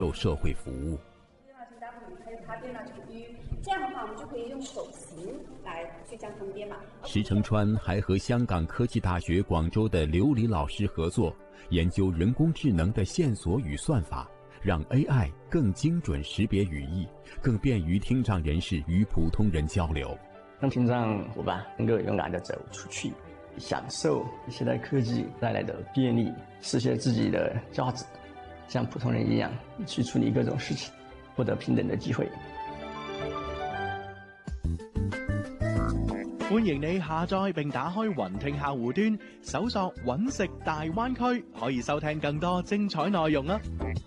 受社會服務。 這樣的話，我們就可以用手型來去將它們編碼。 石成川還和香港科技大學廣州的劉黎老師合作，研究人工智能的線索與算法，讓 AI 更精準識別語義，更便於聽障人士與普通人交流。 讓聽障夥伴能夠勇敢地走出去，享受現代科技帶來的便利，實現自己的價值，像普通人一樣去處理各種事情，獲得平等的機會。 歡迎你下載並打開雲聽客戶端，搜索揾食大灣區，可以收聽更多精彩內容啦。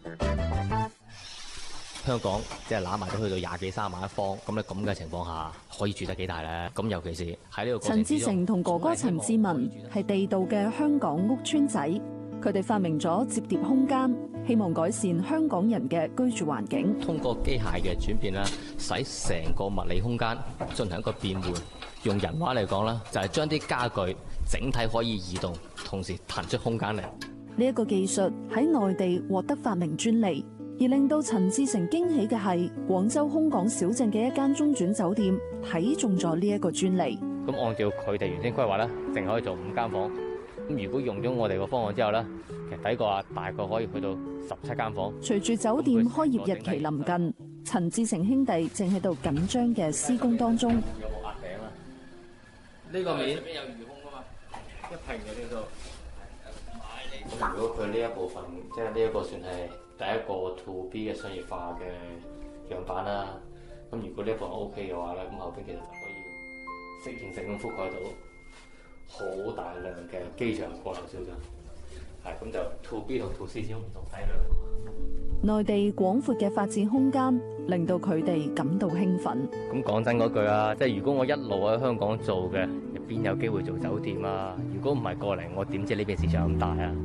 香港即係揦埋都去到20幾30萬一方，咁咧咁嘅情況下，可以住得幾大咧？咁尤其是喺呢個過程之中， 陳志成同哥哥陳志文係地道嘅香港屋邨仔，佢哋發明咗摺疊空間，希望改善香港人嘅居住環境。 通過機械嘅轉變啦，使成個物理空間進行一個變換。用人話嚟講啦，就係將啲家具整體可以移動，同時騰出空間嚟。 呢一個技術喺內地獲得發明專利，而令到陳志成驚喜嘅係，廣州空港小鎮嘅一間中轉酒店睇中咗呢一個專利。 咁按照佢哋原先規劃咧，淨可以做5間房。咁如果用咗我哋個方案之後咧，其實第一個大概可以去到17間房。 隨住酒店開業日期臨近，陳志成兄弟正喺度緊張嘅施工當中。 有冇壓頂啊？呢個面上面有魚空噶嘛，一平嘅呢度。咁如果佢呢一部分，即係呢一個算係第一個 to B 嘅商業化嘅樣板啦。咁如果呢一部分 OK 嘅話咧，咁後邊其實就可以適應性咁覆蓋到好大量嘅機場過流小鎮。係咁就 to B 同 to C 之間唔同體量。 內地廣闊嘅發展空間令到佢哋感到興奮。 咁講真嗰句啊，即係如果我一路喺香港做嘅，邊有機會做酒店啊？如果唔係過嚟，我點知呢邊市場咁大啊？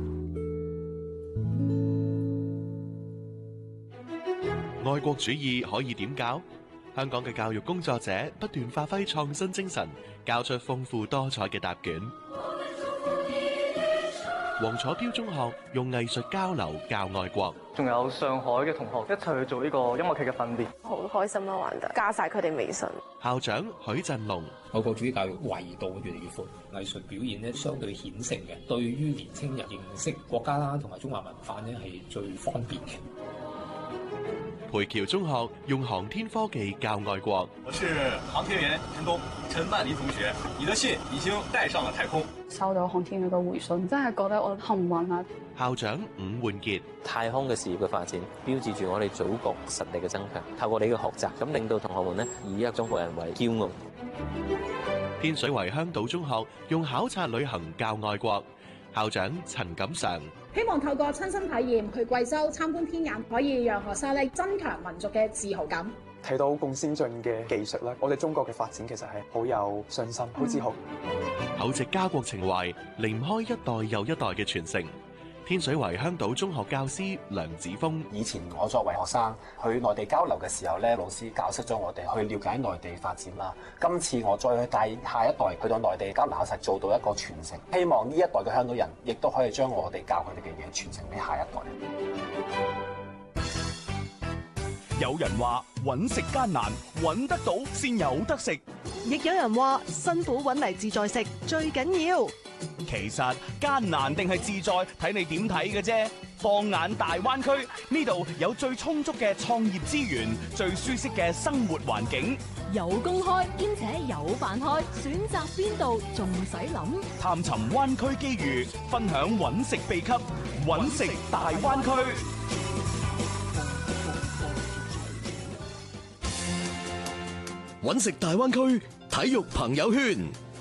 愛國主義可以點教？香港嘅教育工作者不斷發揮創新精神，教出豐富多彩嘅答卷。黃楚標中學用藝術交流教愛國， 仲有上海嘅同學一齊去做呢個音樂劇嘅訓練， 好開心啊！玩得加晒佢哋微信。 校長許振龍， 愛國主義教育維度越嚟越闊，藝術表現咧相對顯性嘅，對於年青人認識國家啦同埋中華文化咧係最方便嘅。 培僑中學用航天科技教愛國。 我是航天員陳東，陳曼妮同學，你的信已經帶上了太空。 收到航天員嘅回信，真係覺得我幸運啊！ 校長伍煥傑， 太空嘅事業嘅發展，標誌住我哋祖國實力嘅增強。透過你嘅學習，咁令到同學們呢以一個中國人為驕傲。 天水圍香島中學用考察旅行教愛國。校長陳錦常， 希望透過親身體驗去貴州參觀天眼，可以讓學生咧增強民族嘅自豪感。 睇到咁先進嘅技術咧，我哋中國嘅發展其實係好有信心、好自豪。 厚植家國情懷，離唔開一代又一代嘅傳承。天水圍香島中學教師梁子峰， 以前我作為學生去內地交流嘅時候咧，老師教識咗我哋去了解內地發展啦。今次我再去帶下一代去到內地交流，實做到一個傳承。希望呢一代嘅香港人亦都可以將我哋教佢哋嘅嘢傳承俾下一代。 有人話揾食艱難，揾得到先有得食； 亦有人話辛苦揾嚟自在食最緊要。 其實艱難定係自在，睇你點睇嘅啫。放眼大灣區，呢度有最充足嘅創業資源，最舒適嘅生活環境， 有工開兼且有飯開，選擇邊度仲使諗？ 探尋灣區機遇，分享揾食秘笈，揾食大灣區。 揾食大灣區體育朋友圈。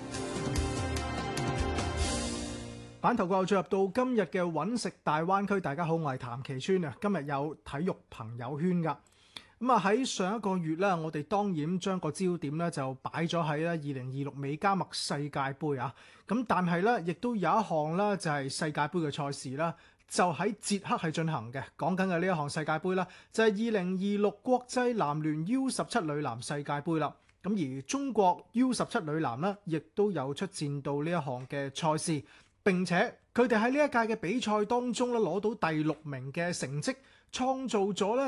版頭過後進入到今日嘅揾食大灣區，大家好，我係譚其川啊。今日有體育朋友圈噶，咁啊喺上一個月咧，我哋當然將個焦點咧就擺咗喺咧2026美加墨世界盃啊。咁但係咧，亦都有一項咧就係世界盃嘅賽事啦，就喺捷克係進行嘅。講緊嘅呢一項世界盃啦，就係2026國際籃聯 U17 女籃世界盃啦。咁而中國 U17 女籃呢，亦都有出戰到呢一項嘅賽事。並且佢哋喺呢一屆嘅比賽當中咧攞到第6名嘅成績， 創造咗咧